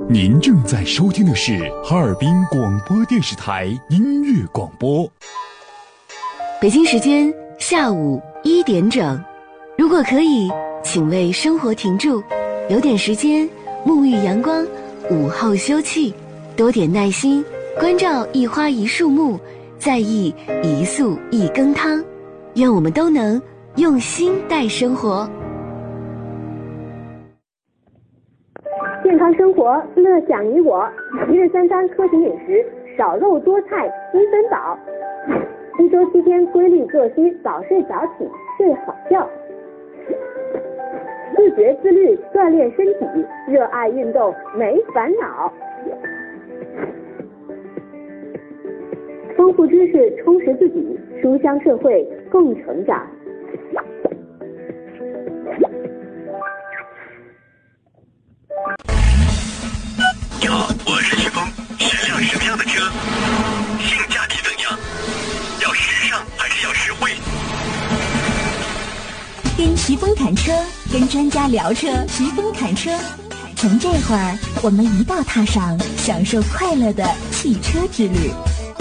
您正在收听的是哈尔滨广播电视台音乐广播。 北京时间下午1点整，如果可以，请为生活停住，留点时间沐浴阳光，午后休憩，多点耐心，关照一花一树木，在意一素一羹汤。愿我们都能用心待生活。 健康生活，乐享你我。一日三餐科学饮食，少肉多菜7分饱。一周7天规律作息，早睡早起，睡好觉。自觉自律，锻炼身体，热爱运动，没烦恼。丰富知识，充实自己，书香社会，共成长。 你好，我是徐峰，是辆什么样的车？性价比怎样？要时尚还是要实惠？ 跟徐峰谈车，跟专家聊车，徐峰谈车。从这会儿，我们一道踏上享受快乐的汽车之旅。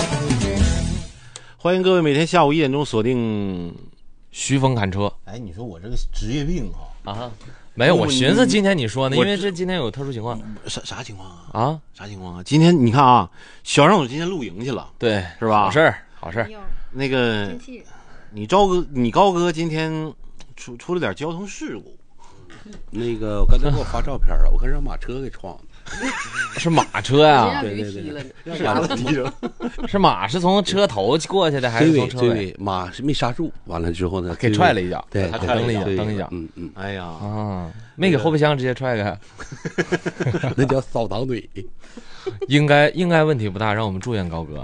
欢迎各位每天下午1点钟锁定徐峰侃车。 哎，你说我这个职业病啊，没有，我寻思今天你说呢，因为这今天有特殊情况。 啥情况啊？ 啊， 啥情况啊？今天你看啊，小让我今天露营去了， 对， 是吧？ 好事儿，好事儿。 那个，你高哥今天出了点交通事故。 那个，我刚才给我发照片了，我看让马车给撞了。 是马车呀？ 对， 是马是从车头过去的还是从车尾？ 对，马是没刹住，完了之后呢， 给踹了一脚， 对， 他蹬了一脚， 哎呀啊，没给后备箱直接踹开， 那叫扫堂腿。 应该问题不大，让我们祝愿高哥。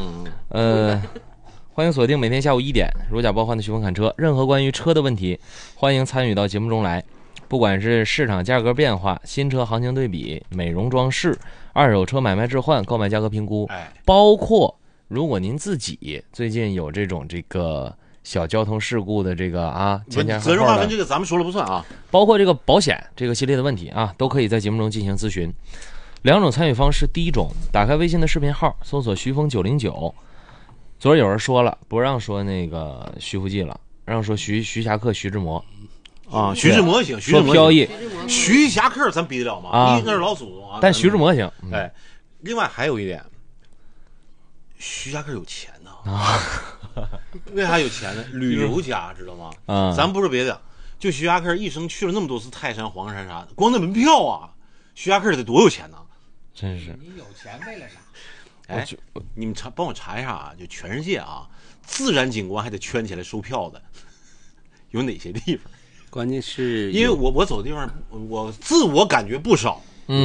欢迎锁定每天下午1点，如假包换的徐峰侃车，任何关于车的问题，欢迎参与到节目中来。不管是市场价格变化、新车行情对比、美容装饰、二手车买卖置换、购买价格评估，包括如果您自己最近有这个小交通事故的这个前责任划分这个咱们说了不算啊， 包括这个保险这个系列的问题啊，都可以在节目中进行咨询。两种参与方式，第一种，打开微信的视频号，搜索徐峰909。昨儿有人说了，不让说那个徐福记了，让说徐霞客、徐志摩。 啊，徐志摩行，徐志摩飘逸， 徐霞客咱比得了吗？ 啊， 那是老祖宗啊。 但徐志摩行。 哎，另外还有一点，徐霞客有钱呢啊。 为啥有钱呢？旅游家知道吗？啊，咱不是别的，就徐霞客一生去了那么多次泰山、黄山啥的，光那门票啊，徐霞客得多有钱呢？ 真是。 你有钱为了啥？ 哎，你们帮我查一下啊，就全世界啊，自然景观还得圈起来收票的，有哪些地方？ 关键是因为我走的地方，我自我感觉不少。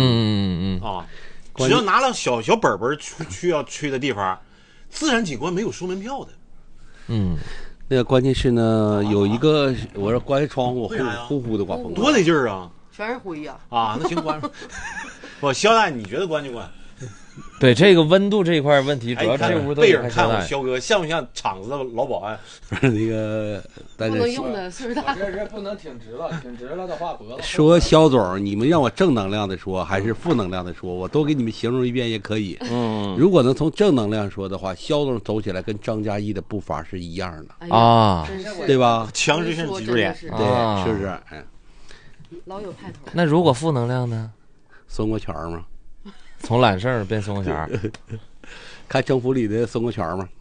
只要拿了小本本去要去的地方，自然景观没有收门票的。 那个关键是呢，有一个我说关窗户呼的刮风， 多得劲儿啊！ 全是灰呀！ 啊，那行关。不，肖大，你觉得关就关？ 对这个温度这一块问题，主要这屋都背影看我肖哥像不像厂子的老保安？ 那个不能用的岁数大， 这不能挺直了，挺直了的话脖子。 说肖总，你们让我正能量的说还是负能量的说，我都给你们形容一遍也可以。如果能从正能量说的话，肖总走起来跟张嘉译的步伐是一样的啊， 对吧？ 强制性脊柱炎， 对，是不是？哎， 老有派头。 那如果负能量呢？ 松过圈吗？ 从揽胜变松过圈， 看政府里的松过圈吗？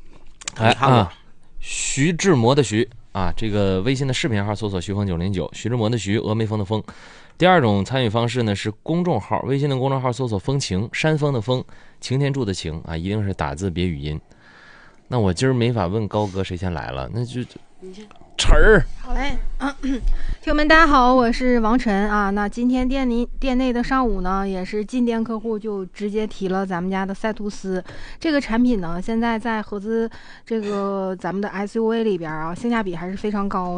徐志摩的徐啊，这个微信的视频号搜索徐峰909，徐志摩的徐，峨眉峰的峰。第二种参与方式呢是公众号，微信的公众号搜索风情，山峰的峰，擎天柱的擎啊，一定是打字别语音。那我今儿没法问高哥谁先来了，那就晨儿。 好嘞，听友们大家好，我是王晨啊。那今天店内的上午呢，也是进店客户就直接提了咱们家的赛图斯这个产品呢，现在在合资这个咱们的 SUV 里边啊，性价比还是非常高。